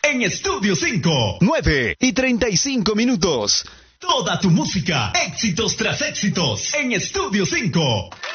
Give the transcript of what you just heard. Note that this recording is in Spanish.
en Estudio 5. 9:35. Toda tu música, éxitos tras éxitos, en Estudio 5.